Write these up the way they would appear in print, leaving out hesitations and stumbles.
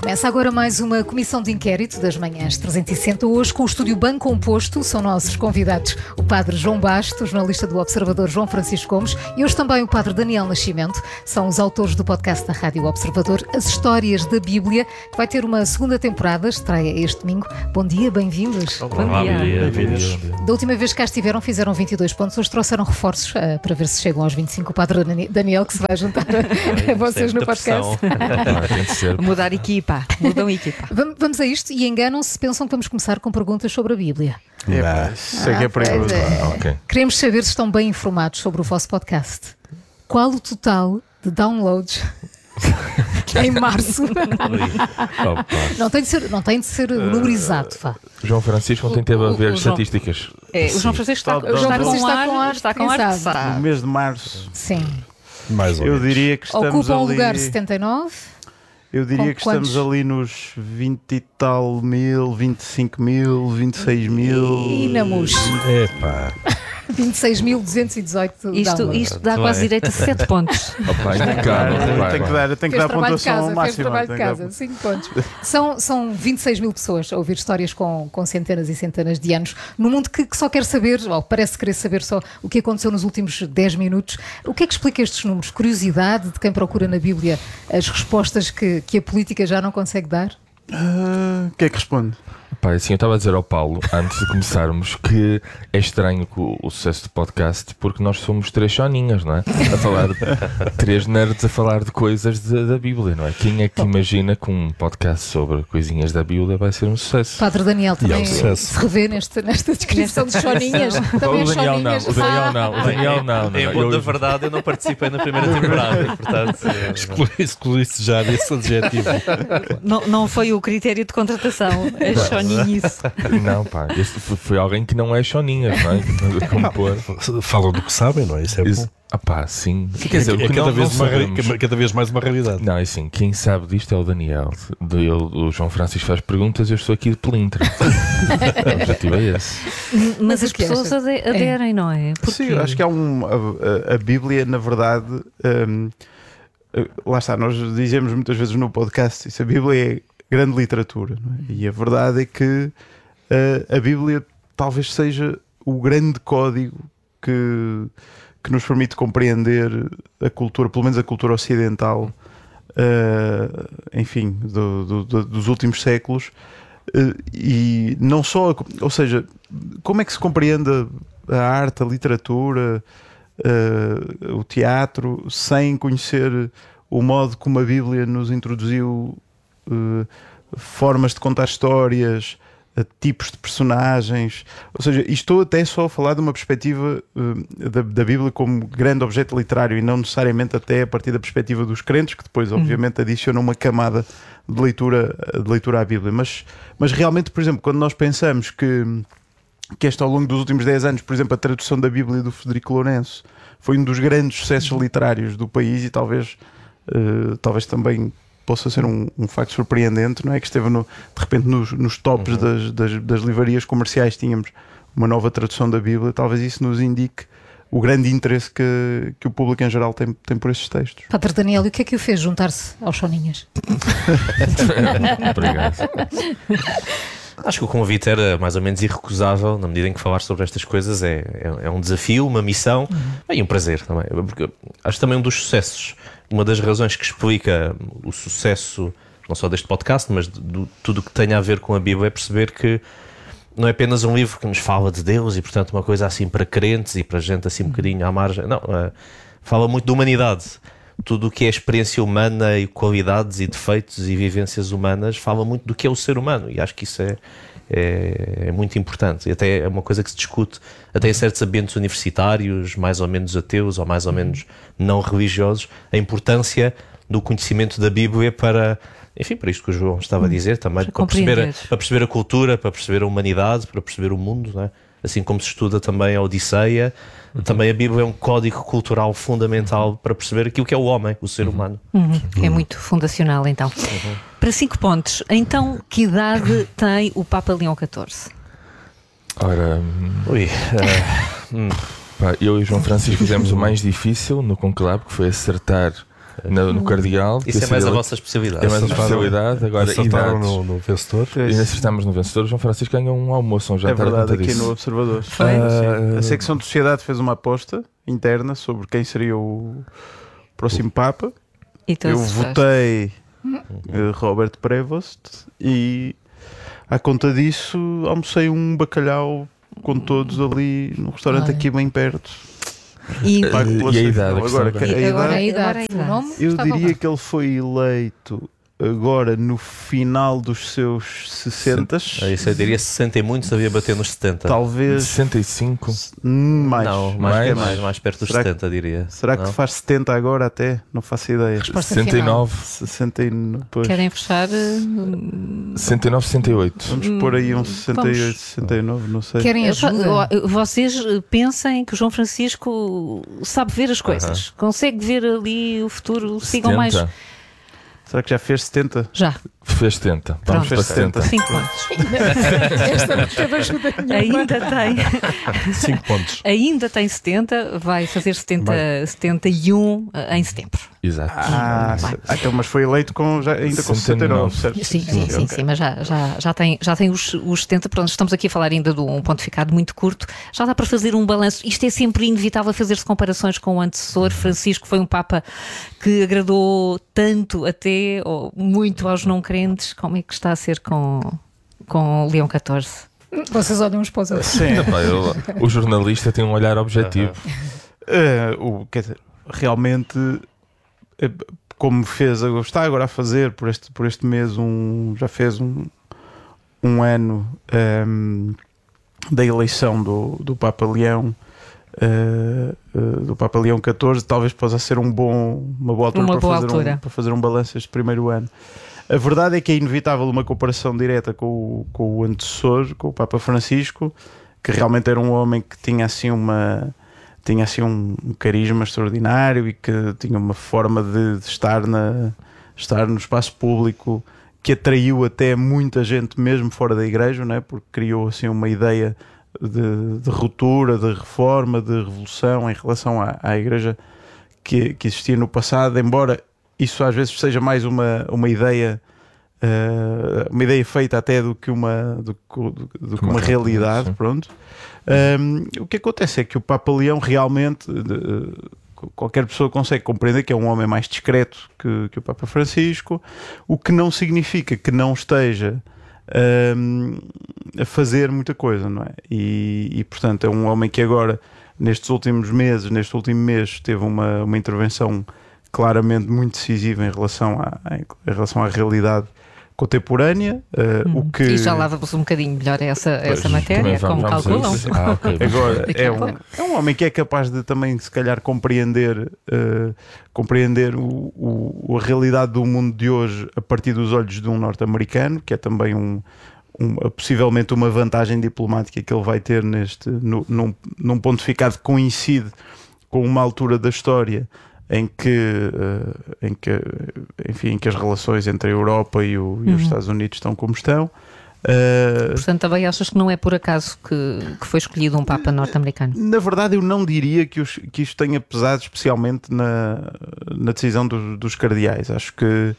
Começa agora mais uma comissão de inquérito das manhãs 360, hoje com o estúdio bem composto. São nossos convidados o padre João Basto, o jornalista do Observador João Francisco Gomes e hoje também o padre Daniel Nascimento. São os autores do podcast da Rádio Observador, As Histórias da Bíblia, que vai ter uma segunda temporada, estreia este domingo. Bom dia, bem-vindos. Bom dia. Da última vez que cá estiveram fizeram 22 pontos, hoje trouxeram reforços para ver se chegam aos 25. O padre Daniel que se vai juntar a vocês no podcast. Tem de ser. Mudar equipa. Mudam equipa. Vamos a isto e enganam-se se pensam que vamos começar com perguntas sobre a Bíblia. Isso é que é perigoso. Okay. Queremos saber se estão bem informados sobre o vosso podcast. Qual o total de downloads em março? Não tem de ser o número exato, vá. João Francisco ontem teve a ver o João- estatísticas. O João Francisco está com quem ar. sabe? No mês de março, Sim. Mais ou eu menos. diria que estamos Ocupam o ali. lugar 79. Eu diria Com que estamos quantos? ali nos 20 e tal mil, 25 mil, 26 mil. E na MUS. Epá, 26.218 Isto dá quase direito a 7 pontos. Opa, impecável, Tem que Fez dar trabalho de pontuação casa, fez máxima. trabalho de tem que dar- casa, 5 pontos. São 26 mil pessoas a ouvir histórias com centenas e centenas de anos, num mundo que só quer saber, ou parece querer saber só o que aconteceu nos últimos 10 minutos. O que é que explica estes números? Curiosidade de quem procura na Bíblia as respostas que a política já não consegue dar? O que é que responde? Pá, assim, eu estava a dizer ao Paulo, antes de começarmos, que é estranho o sucesso do podcast, porque nós somos três soninhas, não é? A falar três nerds a falar de coisas da Bíblia, não é? Quem é que imagina que um podcast sobre coisinhas da Bíblia vai ser um sucesso? Padre Daniel também sucesso. se revê nesta descrição de soninhas. Também O Daniel não, soninhas. o Daniel não, o Daniel não. Em boa da verdade, eu não participei na primeira temporada, portanto... excluísse já desse adjetivo. Não foi o critério de contratação. As soninhas. Não, pá, este foi alguém que não é soninhas, não é? Como pôr. Falam do que sabem, não é? Isso é bom. Ah pá, sim. Quer dizer, o que cada, não vez sabemos. cada vez mais uma realidade. Não, é assim, quem sabe disto é o Daniel. O João Francisco faz perguntas e eu estou aqui de pelintra. O objetivo é esse. Mas o as que pessoas achas? aderem, não é? Sim, eu acho que há a Bíblia, na verdade, lá está, nós dizemos muitas vezes no podcast, isso, a Bíblia é grande literatura, não é? E a verdade é que a Bíblia talvez seja o grande código que nos permite compreender a cultura, pelo menos a cultura ocidental, enfim, dos últimos séculos, e não só, ou seja, como é que se compreende a arte, a literatura, o teatro, sem conhecer o modo como a Bíblia nos introduziu formas de contar histórias, tipos de personagens, ou seja, estou até só a falar de uma perspectiva da Bíblia como grande objeto literário e não necessariamente até a partir da perspectiva dos crentes, que depois obviamente adicionam uma camada de leitura à Bíblia, mas realmente, por exemplo, quando nós pensamos que ao longo dos últimos 10 anos, por exemplo, a tradução da Bíblia do Frederico Lourenço foi um dos grandes sucessos literários do país e talvez também possa ser um facto surpreendente, não é? Que esteve de repente nos tops das livrarias comerciais, tínhamos uma nova tradução da Bíblia, talvez isso nos indique o grande interesse que o público em geral tem por esses textos. Padre Daniel, e o que é que o fez juntar-se aos soninhas? Obrigado. Acho que o convite era mais ou menos irrecusável, na medida em que falar sobre estas coisas é um desafio, uma missão e um prazer também. Porque acho também um dos sucessos, uma das razões que explica o sucesso, não só deste podcast, mas de tudo o que tenha a ver com a Bíblia, é perceber que não é apenas um livro que nos fala de Deus e, portanto, uma coisa assim para crentes e para gente assim um bocadinho à margem. Não, fala muito de humanidade. Tudo o que é experiência humana e qualidades e defeitos e vivências humanas fala muito do que é o ser humano, e acho que isso é muito importante, e até é uma coisa que se discute até em certos ambientes universitários, mais ou menos ateus ou mais ou menos não religiosos, a importância do conhecimento da Bíblia para, enfim, para isto que o João estava a dizer também, para perceber a cultura, para perceber a humanidade, para perceber o mundo, não é? Assim como se estuda também a Odisseia, também a Bíblia é um código cultural fundamental para perceber aquilo que é o homem, o ser humano. É muito fundacional, então. Para 5 pontos, então, que idade tem o Papa Leão XIV? Ora, pá, eu e o João Francisco fizemos o mais difícil no conclave, que foi acertar no cardeal. Isso é mais a vossa especialidade. É mais a especialidade. Agora, Acertaram idades. no vencedor. E acertamos no vencedor. João Francisco ganhou um almoço, um É jantar verdade, aqui disso. no Observador. Foi? Sim. A secção de sociedade fez uma aposta interna sobre quem seria o próximo Papa. E tu Eu acertaste. votei Robert Prevost e à conta disso almocei um bacalhau com todos ali no restaurante Olha. aqui bem perto. E, Pago pela E a secção. idade, a Agora, questão a E agora idade, A idade, Agora a o idade. nome eu estava diria lá. que ele foi eleito agora no final dos seus 60. Isso eu diria 60 e muito, sabia bater nos 70. Talvez 65. mais. Não, Acho mais, que é mais perto dos Será que- 70, diria. Será que Não? faz 70 agora até? Não faço ideia. Resposta 69, 69, pois. querem fechar? 69, 68. Vamos pôr aí um 68, Vamos. 69, não sei. Querem ajuda? Vocês pensem que o João Francisco sabe ver as coisas, consegue ver ali o futuro, sigam mais. 70. Será que já fez 70? Já, Fez 70. Vamos Pronto. para 70. 5 pontos. Esta não teve ajuda nenhuma. Ainda tem. 5 pontos. Ainda tem 70, vai fazer 71 em setembro. Exato. Então, mas foi eleito ainda com 69, certo? Sim, mas já tem os 70. Pronto, estamos aqui a falar ainda de um pontificado muito curto. Já dá para fazer um balanço. Isto é sempre inevitável fazer-se comparações com o antecessor. Francisco foi um Papa que agradou tanto até, ou muito aos não crentes. Como é que está a ser com Leão XIV? Vocês olham uns para os outros. Sim. O jornalista tem um olhar objetivo. Quer dizer, realmente, como está agora a fazer por este mês, já fez um ano da eleição do Papa Leão. Do Papa Leão XIV, talvez possa ser uma boa altura para fazer um balanço este primeiro ano. A verdade é que é inevitável uma comparação direta com o antecessor, com o Papa Francisco, que realmente era um homem que tinha assim um carisma extraordinário e que tinha uma forma de estar no espaço público que atraiu até muita gente mesmo fora da igreja, não é? Porque criou assim uma ideia de ruptura, de reforma, de revolução em relação à igreja que existia no passado, embora isso às vezes seja mais uma ideia feita até do que uma realidade, sim. pronto. O que acontece é que o Papa Leão realmente, qualquer pessoa consegue compreender que é um homem mais discreto que o Papa Francisco, o que não significa que não esteja a fazer muita coisa, não é? E portanto é um homem que agora, neste último mês, teve uma intervenção claramente muito decisiva em relação à realidade contemporânea, o que... E já lá vamos um bocadinho melhor essa matéria, como calculam. Okay. Agora, é um homem que é capaz de também, se calhar, compreender a realidade do mundo de hoje a partir dos olhos de um norte-americano, que é também possivelmente uma vantagem diplomática que ele vai ter num pontificado que coincide com uma altura da história em que as relações entre a Europa e os Estados Unidos estão como estão. Portanto, também achas que não é por acaso que foi escolhido um Papa norte-americano? Na verdade, eu não diria que isto tenha pesado especialmente na decisão dos cardeais. Acho que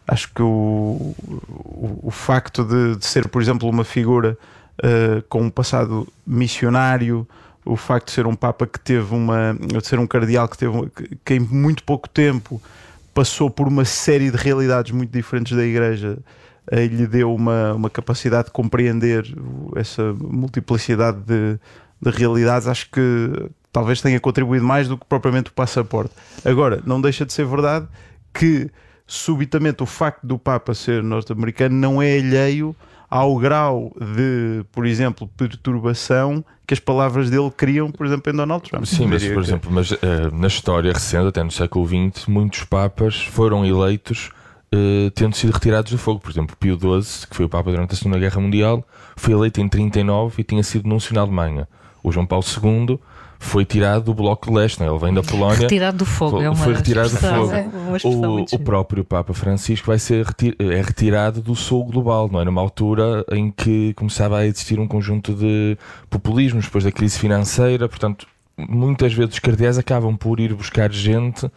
o facto de ser, por exemplo, uma figura com um passado missionário, o facto de ser um Papa de ser um cardeal que em muito pouco tempo passou por uma série de realidades muito diferentes da Igreja, lhe deu uma capacidade de compreender essa multiplicidade de realidades. Acho que talvez tenha contribuído mais do que propriamente o passaporte. Agora, não deixa de ser verdade que subitamente o facto do Papa ser norte-americano não é alheio ao grau de, por exemplo, perturbação que as palavras dele criam, por exemplo, em Donald Trump. Sim, mas, por exemplo, na história recente, até no século XX, muitos papas foram eleitos tendo sido retirados do fogo. Por exemplo, Pio XII, que foi o Papa durante a Segunda Guerra Mundial, foi eleito em 39 e tinha sido nuncio na Alemanha. O João Paulo II foi tirado do Bloco de Leste, não é? Ele vem da Polónia. Retirado do fogo, é uma foi retirado do expressão, fogo. uma expressão muito O próprio Papa Francisco vai ser retirado do sul global, não é? Numa altura em que começava a existir um conjunto de populismos depois da crise financeira. Portanto, muitas vezes os cardeais acabam por ir buscar gente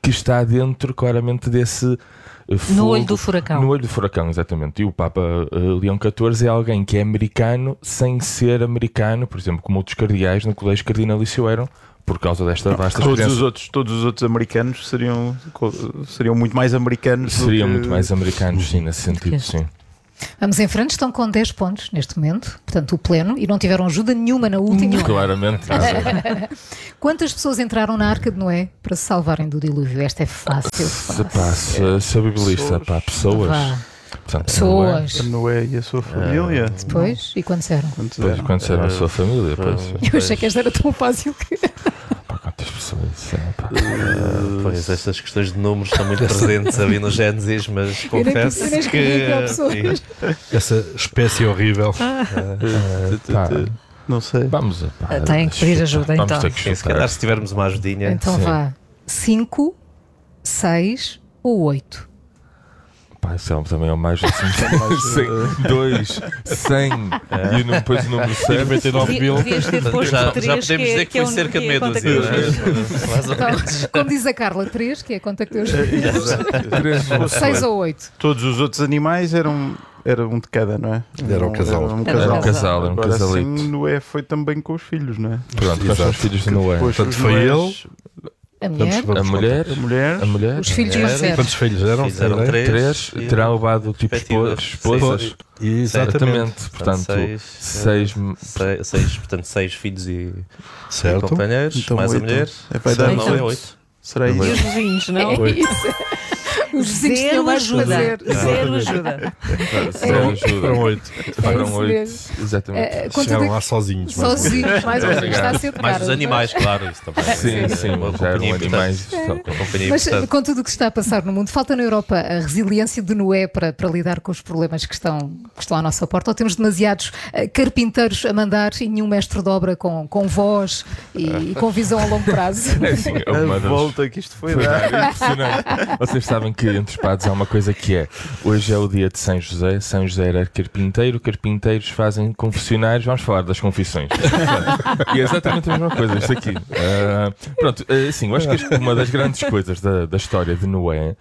que está dentro, claramente, desse fogo. No olho do furacão. No olho do furacão, exatamente. E o Papa Leão XIV é alguém que é americano sem ser americano, por exemplo, como outros cardeais no colégio cardinalício eram, por causa desta vasta experiência. Todos os outros americanos seriam muito mais americanos. Seriam muito mais americanos, sim, nesse sentido, sim. Vamos em frente, estão com 10 pontos neste momento, portanto o pleno, e não tiveram ajuda nenhuma na última. Claramente. Quantas pessoas entraram na Arca de Noé para se salvarem do dilúvio? Esta é fácil. Se a biblista, pessoas. Vá. Portanto, Pessoas. A Noé e a sua família. Depois, e quantos eram? Quando eram a sua família, pois. Eu achei que esta era tão fácil que... Quantas pessoas? Pois, estas questões de números estão muito presentes ali no Gênesis, mas confesso eu nem que. escrevi para pessoas. sim. Essa espécie horrível. Não sei. Vamos Tem que pedir ajuda, vamos então. ter que Se calhar, chutar. se tivermos uma ajudinha. Então Sim. vá. 5, 6 ou 8? Pá, isso também é o mais assim. 2, 100 e depois o número 7. 99 mil. Devias ter posto Já 3, podemos dizer que foi cerca de meia dúzia, não é? Mais ou menos. Então, como diz a Carla, 3, que é a conta que Deus 6 ou 8? Todos os outros animais eram um de cada, não é? Era um casal. Era um casal, era um Agora casalito. sim, Noé foi também com os filhos, não é? Pronto, quais são os filhos de Noé? Depois Portanto, os foi Noés, A mulher, A mulher, a mulher, os filhos mais velhos. Quantos filhos eram? Fizeram Tem ideia? 3. 3 terá levado tipo esposas. Exatamente. Portanto, 6 portanto, 6 filhos e Certo. companheiros, Então, mais a 8. mulher. Vai dar Não, é 8. 8. Será E isso? os vizinhos, não? É isso. Os vizinhos tinham Zero mais que ajuda. fazer. Zero ajuda. Foram 8. Foram isso 8. mesmo. Exatamente. Conta Chegaram de- lá sozinhos. Sozinhos, mais ou menos. Está a ser de Mais cara, os animais, claro. Isso também. Sim, sim, Uma já eram companhia animais. importante. Uma companhia Mas importante. com tudo o que se está a passar no mundo, falta na Europa a resiliência de Noé para lidar com os problemas que estão à nossa porta? Ou temos demasiados carpinteiros a mandar e nenhum mestre de obra com voz e com visão a longo prazo? É, sim, é uma A das- volta que isto foi Foi dar. impressionante. Vocês sabem que entre os padres há uma coisa que é: hoje é o dia de São José. São José era carpinteiro, carpinteiros fazem confessionários. Vamos falar das confissões. E é exatamente a mesma coisa, isto aqui. Pronto, assim, eu acho que uma das grandes coisas da história de Noé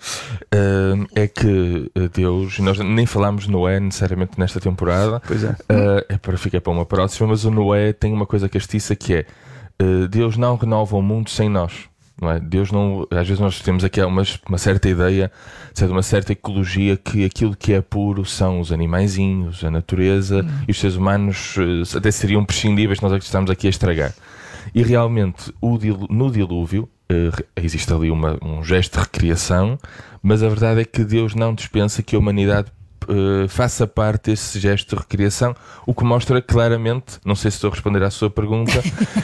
é que Deus, nós nem falámos de Noé necessariamente nesta temporada, Pois é. é para ficar para uma próxima, mas o Noé tem uma coisa castiça que é: Deus não renova o mundo sem nós. Não é? Deus não, às vezes nós temos aqui uma certa ideia, de uma certa ecologia, que aquilo que é puro são os animaizinhos, a natureza, e os seres humanos até seriam prescindíveis, nós é que estamos aqui a estragar. E realmente no dilúvio existe ali um gesto de recriação, mas a verdade é que Deus não dispensa que a humanidade faça parte desse gesto de recriação, o que mostra claramente, não sei se estou a responder à sua pergunta,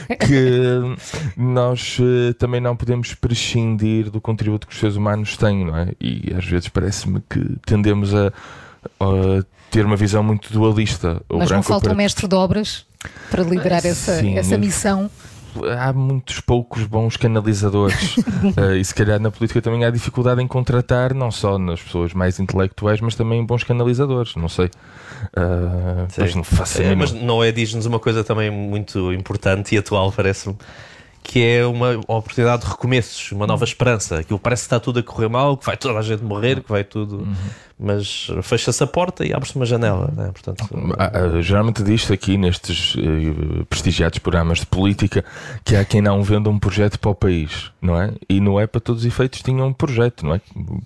que nós também não podemos prescindir do contributo que os seres humanos têm, não é? E às vezes parece-me que tendemos a ter uma visão muito dualista. Mas não falta um mestre de obras para liderar essa Sim, missão? Há muitos poucos bons canalizadores e se calhar na política também há dificuldade em contratar não só nas pessoas mais intelectuais, mas também bons canalizadores, não sei. Pois não faço a mínima. Mas Noé diz-nos uma coisa também muito importante e atual, parece-me, que é uma oportunidade de recomeços, uma nova esperança. Aquilo parece que está tudo a correr mal, que vai toda a gente morrer, que vai tudo... Mas fecha-se a porta e abre-se uma janela, né? Portanto, geralmente diz-se aqui nestes prestigiados programas de política que há quem não venda um projeto para o país, não é? E Noé, para todos os efeitos, tinha um projeto, não é?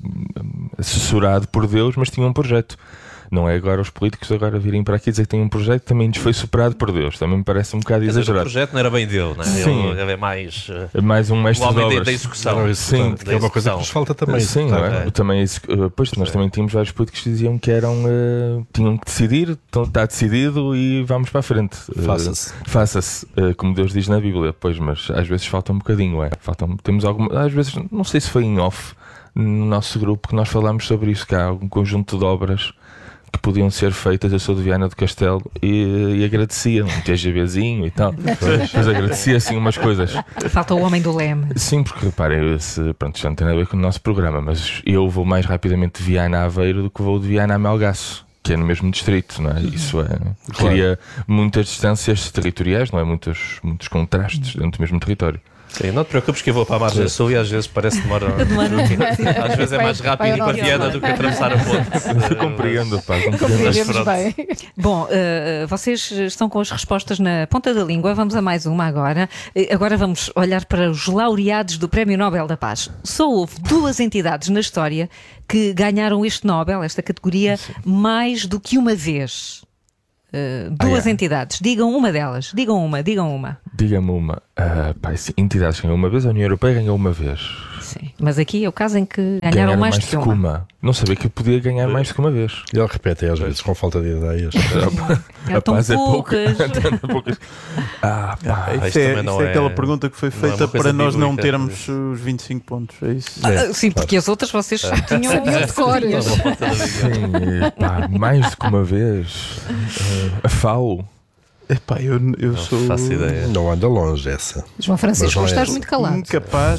Assessorado por Deus, mas tinha um projeto. Não é agora os políticos agora virem para aqui dizer que têm um projeto que também lhes foi superado por Deus. Também me parece um bocado exagerado. O projeto não era bem dele, né? Sim. Ele é mais Mais um mestre o de homem obras. da execução. Sim, Que é uma coisa que nos falta também. Sim, não é? É. Também, pois, nós também tínhamos vários políticos que diziam que tinham que decidir, então está decidido e vamos para a frente. Faça-se, como Deus diz na Bíblia, pois, mas às vezes falta um bocadinho, temos às vezes, não sei se foi em off, no nosso grupo que nós falámos sobre isso, que há um conjunto de obras que podiam ser feitas. Eu sou de Viana do Castelo e agradecia um TGVzinho e tal, mas agradecia assim umas coisas. Falta o homem do leme. Sim, porque reparem, pronto, já não tem nada a ver com o nosso programa, mas eu vou mais rapidamente de Viana a Aveiro do que vou de Viana a Melgaço, que é no mesmo distrito, não é? Isso cria muitas distâncias territoriais, não é? Muitos contrastes dentro do mesmo território. Sim, não te preocupes que eu vou para a margem sul e às vezes parece que demora. Às vezes é mais rápido ir para Viana do que atravessar a ponte. Compreendo, pá. Compreendemos bem. Bom, vocês estão com as respostas na ponta da língua. Vamos a mais uma agora. Agora vamos olhar para os laureados do Prémio Nobel da Paz. Só houve 2 entidades na história que ganharam este Nobel, esta categoria, mais do que uma vez. 2 entidades. Digam uma delas. Digam uma. Diga-me uma. Entidades ganham uma vez, a União Europeia ganhou uma vez. Sim. Mas aqui é o caso em que ganharam mais do que uma. Não sabia que eu podia ganhar mais do que uma vez. Ele repete às vezes, com falta de ideias. É tão poucas. Isso é aquela pergunta que foi feita para nós não termos os 25 pontos. É isso? Sim, porque as outras vocês tinham de cor. Sim, mais do que uma vez. A FAO. Epá, eu sou. Não faço ideia. Não anda longe essa. João Francisco, Mas não é estás essa. muito calado. Incapaz.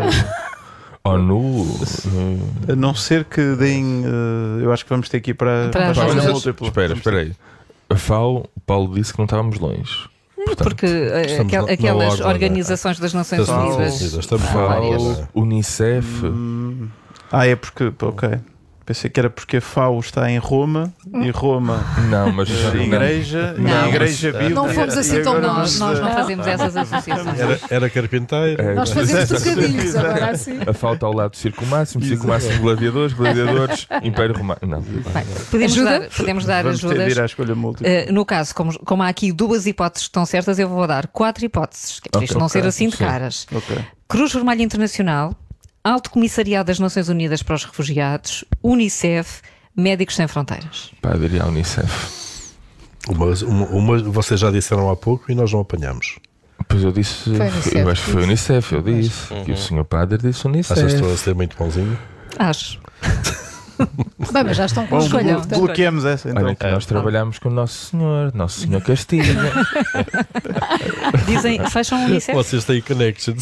ONU. A não ser que deem. Eu acho que vamos ter que ir para Para as as respostas ajudas. múltiplas. Espera aí. A FAO, o Paulo disse que não estávamos longe. Portanto, Porque Estamos na aquelas ordem, organizações das Nações Das Nações Unidas. Unidas. Estamos FAO, Unicef. É porque. Ok. Pensei que era porque a FAO está em Roma e Roma Não, mas a igreja e Não, a igreja mas, bíblica. Não fomos assim e tão agora nós. vamos, Nós não fazemos essas associações. Era carpinteiro. Nós fazemos trocadilhos agora assim. A FAO está ao lado do Circo Máximo gladiadores, Império Romano. Não. Bem, Ajuda? podemos dar Vamos ter de ajudas. ir à escolha múltipla. No caso, como há aqui 2 hipóteses que estão certas, eu vou dar 4 hipóteses, que é para isto Ok, não ser ok, assim de sim. caras. Ok. Cruz Vermelha Internacional, Alto Comissariado das Nações Unidas para os Refugiados, Unicef, Médicos Sem Fronteiras. Pá, eu diria a Unicef. Uma vocês já disseram há pouco e nós não apanhamos. Pois eu disse. Foi a Unicef. Eu acho que foi a Unicef, eu disse. E o senhor padre disse Unicef. Achas que estou a ser muito bonzinho? Acho. Bem, mas já estão com Bom, escolha. bloqueamos essa então. Olha que nós trabalhamos com o Nosso Senhor Castiga. Dizem, fecham Unicef? Vocês têm connections.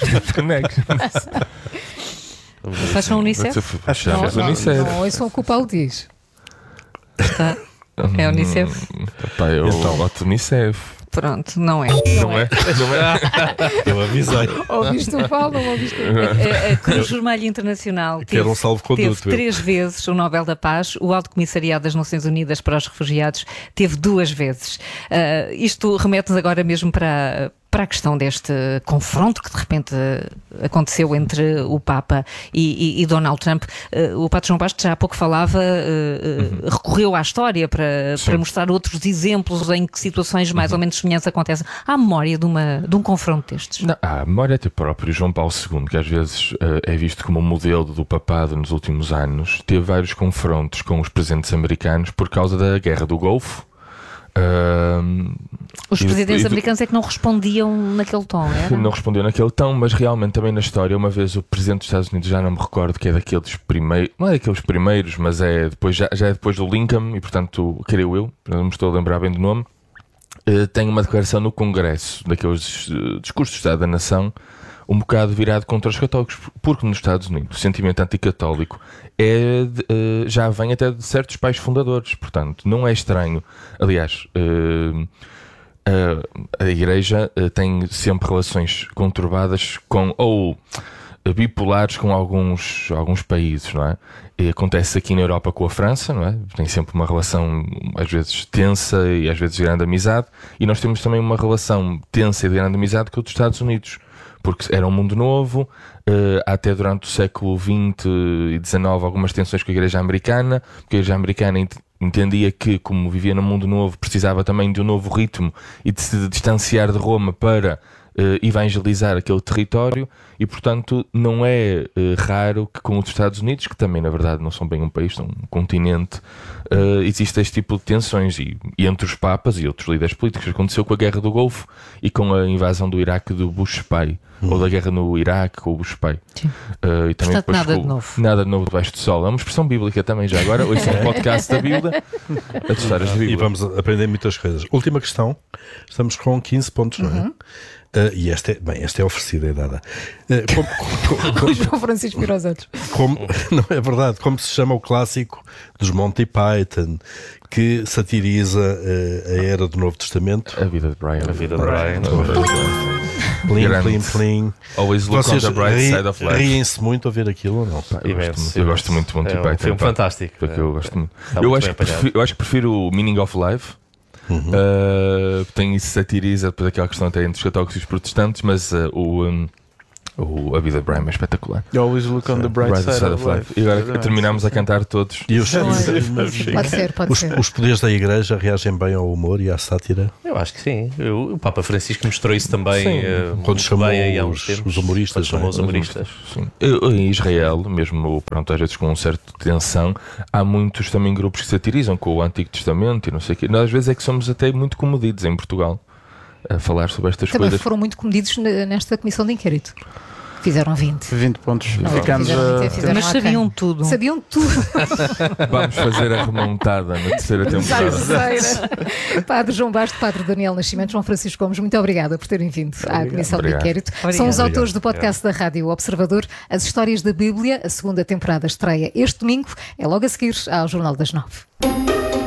Fecham Unicef? Fechamos Não, Unicef. não ouçam o que o Paulo diz. Está. É Unicef? Pá, eu boto Unicef. Pronto, não é. Não é? Eu avisei. Ouviste o Paulo, não ouviste o A Cruz Vermelha Internacional Que era um salvo-conduto. teve 3 vezes o Nobel da Paz, o Alto Comissariado das Nações Unidas para os Refugiados teve 2 vezes. Isto remete-nos agora mesmo para a questão deste confronto que de repente aconteceu entre o Papa e Donald Trump. O Padre João Bastos já há pouco falava, recorreu à história para mostrar outros exemplos em que situações mais ou menos semelhantes acontecem. Há memória de um confronto destes? Não, a memória até próprio João Paulo II, que às vezes é visto como um modelo do papado nos últimos anos, teve vários confrontos com os presidentes americanos por causa da Guerra do Golfo. Os presidentes americanos é que não respondiam naquele tom, era? Não respondeu naquele tom, mas realmente também na história, uma vez o presidente dos Estados Unidos, já não me recordo, que é daqueles primeiros, não é daqueles primeiros, mas é depois, já é depois do Lincoln, e portanto, creio eu, não me estou a lembrar bem do nome, tem uma declaração no Congresso, daqueles discursos de Estado da Nação, um bocado virado contra os católicos, porque nos Estados Unidos o sentimento anticatólico já vem até de certos pais fundadores, portanto não é estranho. Aliás, a Igreja tem sempre relações conturbadas ou bipolares com alguns países, não é? E acontece aqui na Europa com a França, não é? Tem sempre uma relação às vezes tensa e às vezes de grande amizade, e nós temos também uma relação tensa e de grande amizade com os Estados Unidos, porque era um mundo novo, até durante o século XX e XIX algumas tensões com a Igreja Americana, porque a Igreja Americana entendia que, como vivia num mundo novo, precisava também de um novo ritmo e de se distanciar de Roma para evangelizar aquele território, e portanto não é raro que com os Estados Unidos, que também na verdade não são bem um país, são um continente, existe este tipo de tensões, e entre os papas e outros líderes políticos. Aconteceu com a Guerra do Golfo e com a invasão do Iraque do Bush pai, ou da guerra no Iraque com o Bush pai. E também Portanto, nada de novo. Nada de novo debaixo do sol. É uma expressão bíblica também já agora. Hoje é um podcast da Bíblia a testar as Bíblias. E vamos aprender muitas coisas. Última questão. Estamos com 15 pontos, não é? E esta é oferecida e dada. João Francisco virou os outros. Não é verdade? Como se chama o clássico dos Monty Python, que satiriza a era do Novo Testamento? A vida de Brian. A vida de Brian. Plim, Grande. plim, plim. Always look on the bright side of life. Riem-se muito a ver aquilo ou não? Pá, Imenso, eu gosto muito de Monty É um Python. filme pá. fantástico. Porque eu gosto muito. Está Eu muito acho, bem apanhado. eu acho que prefiro o Meaning of Life. Tem isso, satiriza depois aquela questão até entre os católicos e os protestantes, mas a vida de Brian é espetacular. You always look on the bright side of life. E agora terminamos a cantar todos. E os, Pode ser, pode ser. os poderes da igreja reagem bem ao humor e à sátira? Eu acho que sim. O Papa Francisco mostrou isso também Quando muito chamou bem aí há uns os tempos. humoristas, Quando chamou não é? os humoristas. Sim. Em Israel, mesmo pronto, às vezes com um certo tensão, há muitos também grupos que satirizam com o Antigo Testamento e não sei o quê. Nós às vezes é que somos até muito comedidos em Portugal a falar sobre estas Também coisas. foram muito comedidos nesta comissão de inquérito. Fizeram 20. 20 pontos. Não, Ficamos fizeram a... 20, fizeram Mas aquém. sabiam tudo. Sabiam tudo. Vamos fazer a remontada na terceira temporada. Terceira. Padre João Basto, Padre Daniel Nascimento, João Francisco Gomes, muito obrigada por terem vindo à Comissão Obrigado. de Inquérito. Obrigado. São os autores Obrigado. do podcast da Rádio Observador, As Histórias da Bíblia. A segunda temporada estreia este domingo. É logo a seguir ao Jornal das 9.